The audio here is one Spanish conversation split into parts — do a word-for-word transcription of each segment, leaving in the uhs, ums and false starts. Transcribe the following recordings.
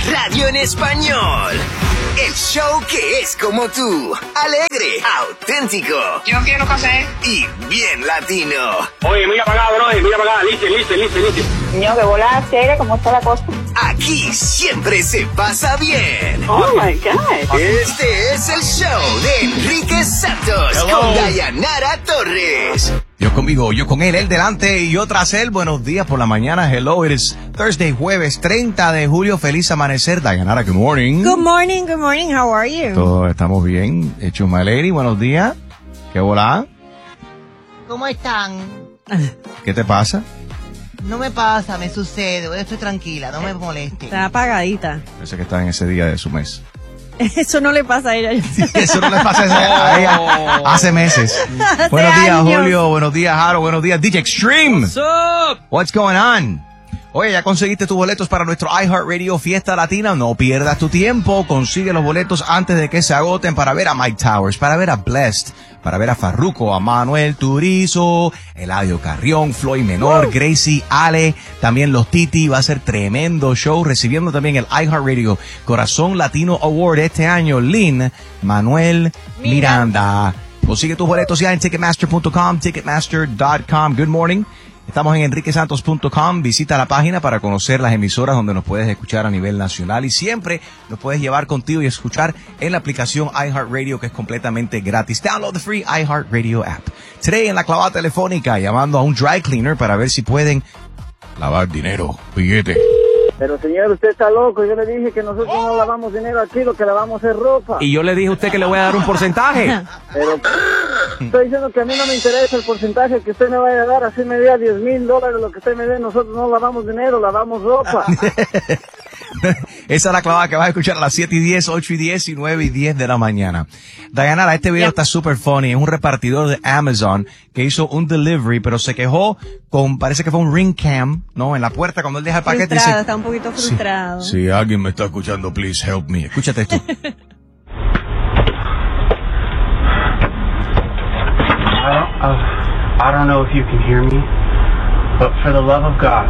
radio en español. El show que es como tú, alegre, auténtico. Yo quiero café. Y bien latino. Oye, mira para acá, bro, mira para acá, listen, listen, listen, listen. Niño, que bola seria, ¿cómo está la cosa? Aquí siempre se pasa bien. Oh my God. Este es el show de Enrique Santos. Hello. Con Dayanara Torres. Yo conmigo, yo con él, él delante y yo tras él. Buenos días por la mañana. Hello, it is Thursday, jueves treinta de julio. Feliz amanecer. Dayanara, good morning. Good morning, good morning. How are you? Todos estamos bien. Hecho, my lady, buenos días. ¿Qué volá? ¿Cómo están? ¿Qué te pasa? No me pasa, me sucede. Yo estoy tranquila, no me moleste. Está apagadita. Parece que está en ese día de su mes. Eso no le pasa a ella. Eso no le pasa a ella hace meses. Hace buenos días, años. Julio. Buenos días, Jaro. Buenos días, D J Extreme. What's up? What's going on? Oye, ¿ya conseguiste tus boletos para nuestro iHeartRadio Fiesta Latina? No pierdas tu tiempo. Consigue los boletos antes de que se agoten para ver a Mike Towers, para ver a Blessed, para ver a Farruko, a Manuel Turizo, Eladio Carrión, Floyd Menor, Gracie, Ale, también los Titi. Va a ser tremendo show, recibiendo también el iHeartRadio Corazón Latino Award este año. Lin Manuel Miranda. Consigue tus boletos ya en ticketmaster punto com, ticketmaster punto com. Good morning. Estamos en enrique santos punto com. Visita la página para conocer las emisoras donde nos puedes escuchar a nivel nacional y siempre nos puedes llevar contigo y escuchar en la aplicación iHeartRadio, que es completamente gratis. Download the free iHeartRadio app. Today en la clavada telefónica, llamando a un dry cleaner para ver si pueden lavar dinero, billete. Pero señor, usted está loco. Yo le dije que nosotros no lavamos dinero aquí, lo que lavamos es ropa. Y yo le dije a usted que le voy a dar un porcentaje. Pero estoy diciendo que a mí no me interesa el porcentaje que usted me vaya a dar. Así me dé a diez mil dólares lo que usted me dé. Nosotros no lavamos dinero, lavamos ropa. Esa es la clavada que vas a escuchar a las siete y diez, ocho y diez y nueve y diez de la mañana. Dayanara, este video está super funny. Es un repartidor de Amazon que hizo un delivery, pero se quejó con, parece que fue un ring cam, ¿no? En la puerta cuando él deja el paquete. Frustrado, Dice, está un poquito frustrado. Si, si alguien me está escuchando, please help me. Escúchate esto. I don't, uh, I don't know if you can hear me, but for the love of God,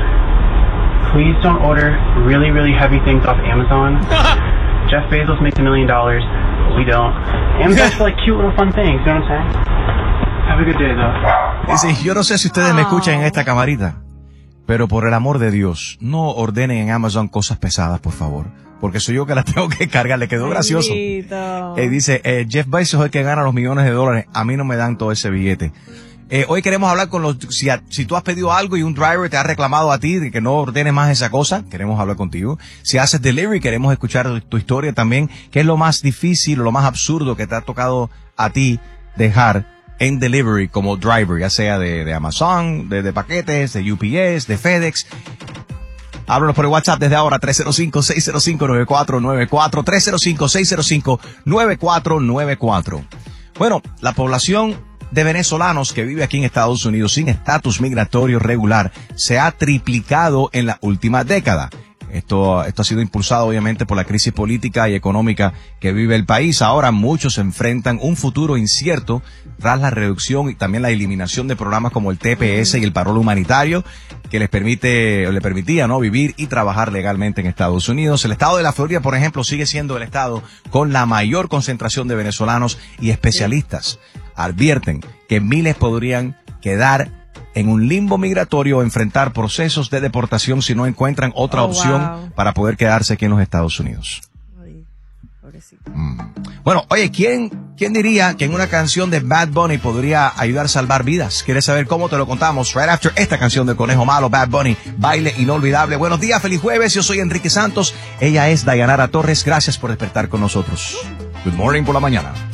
please don't order really, really heavy things off Amazon. Jeff Bezos makes a million dollars, but we don't. Amazon's for like cute little fun things, you know what I'm saying? Have a good day, though. Dice, yo no sé si ustedes me escuchan en esta camarita, pero por el amor de Dios, no ordenen en Amazon cosas pesadas, por favor. Porque soy yo que las tengo que cargar. Le quedó gracioso. Eh, dice, eh, Jeff Bezos es el que gana los millones de dólares. A mí no me dan todo ese billete. Eh, hoy queremos hablar con los, si, a, si tú has pedido algo y un driver te ha reclamado a ti de que no ordenes más esa cosa, queremos hablar contigo. Si haces delivery, queremos escuchar tu, tu historia también. ¿Qué es lo más difícil o lo más absurdo que te ha tocado a ti dejar en delivery como driver, ya sea de, de Amazon, de, de paquetes, de U P S, de FedEx? Háblanos por el WhatsApp desde ahora, tres cero cinco, seis cero cinco, nueve cuatro nueve cuatro, tres cero cinco, seis cero cinco, nueve cuatro nueve cuatro. Bueno, la población de venezolanos que vive aquí en Estados Unidos sin estatus migratorio regular se ha triplicado en la última década. Esto, esto ha sido impulsado obviamente por la crisis política y económica que vive el país. Ahora muchos enfrentan un futuro incierto tras la reducción y también la eliminación de programas como el T P S y el parol humanitario que les permite, o le permitía, ¿no?, vivir y trabajar legalmente en Estados Unidos. El estado de la Florida, por ejemplo, sigue siendo el estado con la mayor concentración de venezolanos y especialistas advierten que miles podrían quedar en un limbo migratorio o enfrentar procesos de deportación si no encuentran otra oh, opción wow. para poder quedarse aquí en los Estados Unidos. Ay, pobrecito. Mm. Bueno, oye, ¿quién, ¿quién diría que en una canción de Bad Bunny podría ayudar a salvar vidas? ¿Quieres saber cómo? Te lo contamos right after esta canción de Conejo Malo, Bad Bunny, Baile Inolvidable. Buenos días, feliz jueves, yo soy Enrique Santos, ella es Dayanara Torres, gracias por despertar con nosotros. Good morning por la mañana.